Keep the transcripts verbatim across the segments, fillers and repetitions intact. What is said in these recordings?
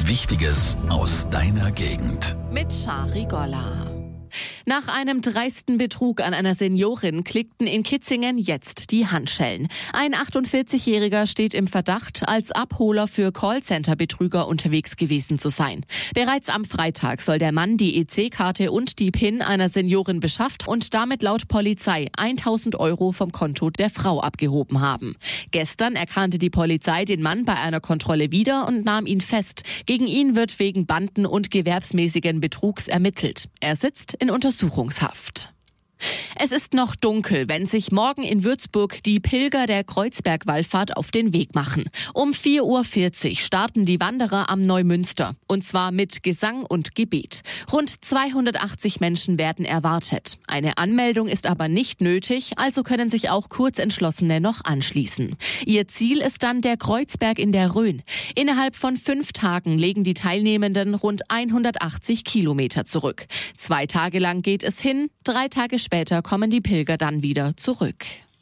Wichtiges aus deiner Gegend. Mit Shari Golla. Nach einem dreisten Betrug an einer Seniorin klickten in Kitzingen jetzt die Handschellen. Ein achtundvierzigjähriger steht im Verdacht, als Abholer für Callcenter-Betrüger unterwegs gewesen zu sein. Bereits am Freitag soll der Mann die E C-Karte und die PIN einer Seniorin beschafft und damit laut Polizei tausend Euro vom Konto der Frau abgehoben haben. Gestern erkannte die Polizei den Mann bei einer Kontrolle wieder und nahm ihn fest. Gegen ihn wird wegen Banden- und gewerbsmäßigen Betrugs ermittelt. Er sitzt in Untersuchungshaft. Es ist noch dunkel, wenn sich morgen in Würzburg die Pilger der Kreuzberg-Wallfahrt auf den Weg machen. Um vier Uhr vierzig starten die Wanderer am Neumünster. Und zwar mit Gesang und Gebet. Rund zweihundertachtzig Menschen werden erwartet. Eine Anmeldung ist aber nicht nötig, also können sich auch Kurzentschlossene noch anschließen. Ihr Ziel ist dann der Kreuzberg in der Rhön. Innerhalb von fünf Tagen legen die Teilnehmenden rund hundertachtzig Kilometer zurück. Zwei Tage lang geht es hin, drei Tage später kommen die Pilger dann wieder zurück.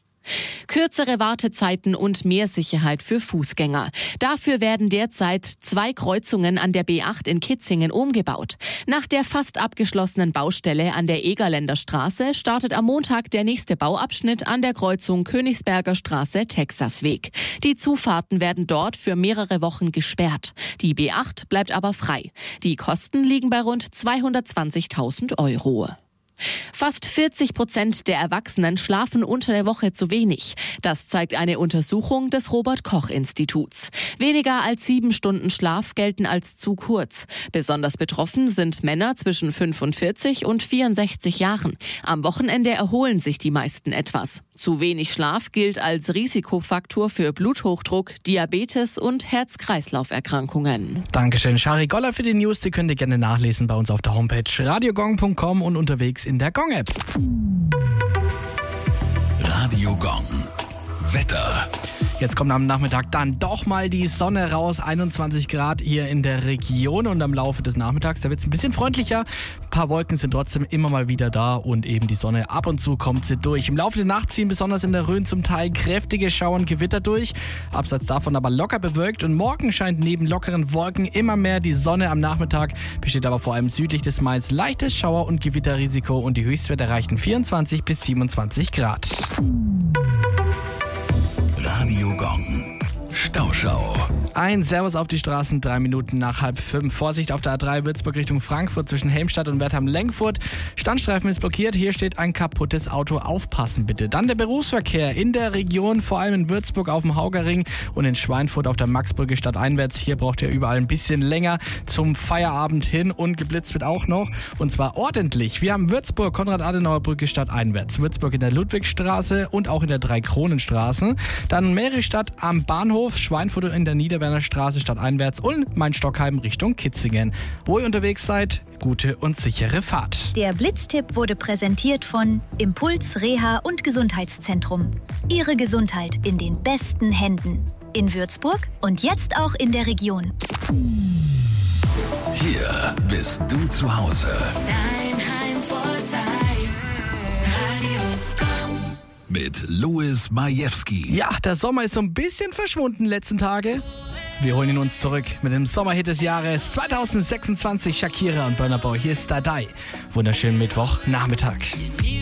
Kürzere Wartezeiten und mehr Sicherheit für Fußgänger. Dafür werden derzeit zwei Kreuzungen an der B acht in Kitzingen umgebaut. Nach der fast abgeschlossenen Baustelle an der Egerländer Straße startet am Montag der nächste Bauabschnitt an der Kreuzung Königsberger Straße-Texasweg. Die Zufahrten werden dort für mehrere Wochen gesperrt. Die B acht bleibt aber frei. Die Kosten liegen bei rund zweihundertzwanzigtausend Euro. Fast vierzig Prozent der Erwachsenen schlafen unter der Woche zu wenig. Das zeigt eine Untersuchung des Robert-Koch-Instituts. Weniger als sieben Stunden Schlaf gelten als zu kurz. Besonders betroffen sind Männer zwischen fünfundvierzig und vierundsechzig Jahren. Am Wochenende erholen sich die meisten etwas. Zu wenig Schlaf gilt als Risikofaktor für Bluthochdruck, Diabetes und Herz-Kreislauf-Erkrankungen. Dankeschön, Shari Golla für die News. Die könnt ihr gerne nachlesen bei uns auf der Homepage radiogong punkt com und unterwegs in der Gong-App. Radio Gong. Wetter. Jetzt kommt am Nachmittag dann doch mal die Sonne raus. einundzwanzig Grad hier in der Region und am Laufe des Nachmittags, da wird es ein bisschen freundlicher. Ein paar Wolken sind trotzdem immer mal wieder da und eben die Sonne, ab und zu kommt sie durch. Im Laufe der Nacht ziehen besonders in der Rhön zum Teil kräftige Schauer und Gewitter durch. Abseits davon aber locker bewölkt und morgen scheint neben lockeren Wolken immer mehr die Sonne am Nachmittag. Besteht aber vor allem südlich des Mains leichtes Schauer- und Gewitterrisiko und die Höchstwerte erreichen vierundzwanzig bis siebenundzwanzig Grad. Radio Gong. Stauschau. Ein Servus auf die Straßen, drei Minuten nach halb fünf. Vorsicht auf der A drei Würzburg Richtung Frankfurt zwischen Helmstadt und Wertheim-Lenkfurt. Standstreifen ist blockiert, hier steht ein kaputtes Auto. Aufpassen bitte. Dann der Berufsverkehr in der Region, vor allem in Würzburg auf dem Haugerring und in Schweinfurt auf der Maxbrücke stadteinwärts. Hier braucht ihr überall ein bisschen länger zum Feierabend hin und geblitzt wird auch noch. Und zwar ordentlich. Wir haben Würzburg, Konrad-Adenauer-Brücke stadteinwärts. Würzburg in der Ludwigstraße und auch in der Drei-Kronen-Straße. Dann Meristadt am Bahnhof, Schweinfurt in der Niederwerner Straße stadteinwärts und Main-Stockheim Richtung Kitzingen. Wo ihr unterwegs seid, gute und sichere Fahrt. Der Blitztipp wurde präsentiert von Impuls Reha und Gesundheitszentrum. Ihre Gesundheit in den besten Händen. In Würzburg und jetzt auch in der Region. Hier bist du zu Hause. Dein Heimvorteil. Radio Gong. Mit Louis Majewski. Ja, der Sommer ist so ein bisschen verschwunden letzten Tage. Wir holen ihn uns zurück mit dem Sommerhit des Jahres zweitausendsechsundzwanzig, Shakira und Burna Boy. Hier ist Dadai. Wunderschönen Mittwochnachmittag.